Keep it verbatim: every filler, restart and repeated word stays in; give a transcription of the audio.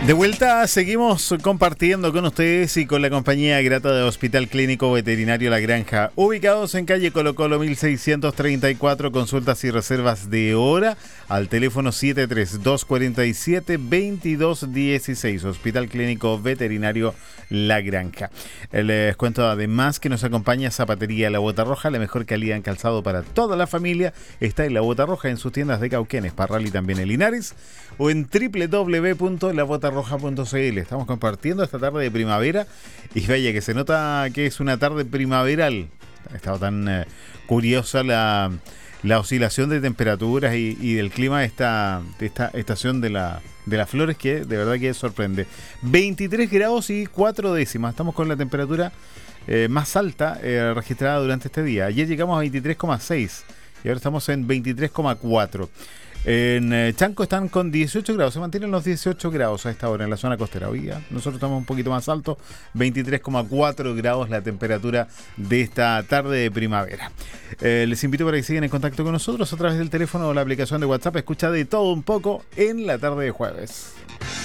De vuelta, seguimos compartiendo con ustedes y con la compañía grata de Hospital Clínico Veterinario La Granja, ubicados en calle Colo Colo mil seiscientos treinta y cuatro, consultas y reservas de hora al teléfono siete tres dos cuatro siete dos dos uno seis, Hospital Clínico Veterinario La Granja. Les cuento además que nos acompaña Zapatería La Bota Roja, la mejor calidad en calzado para toda la familia. Está en La Bota Roja en sus tiendas de Cauquenes, Parral y también en Linares, o en doble u doble u doble u punto la bota roja punto c l. Estamos compartiendo esta tarde de primavera y vaya que se nota que es una tarde primaveral. Ha estado tan eh, curiosa la, la oscilación de temperaturas y, y del clima de esta, de esta estación de, la, de las flores, que de verdad que sorprende. veintitrés grados y cuatro décimas. Estamos con la temperatura eh, más alta eh, registrada durante este día. Ayer llegamos a veintitrés coma seis y ahora estamos en veintitrés coma cuatro. En eh, Chanco están con dieciocho grados, se mantienen los dieciocho grados a esta hora en la zona costera. Hoy día nosotros estamos un poquito más altos, veintitrés coma cuatro grados la temperatura de esta tarde de primavera. Eh, les invito para que sigan en contacto con nosotros a través del teléfono o la aplicación de WhatsApp. Escucha de todo un poco en la tarde de jueves.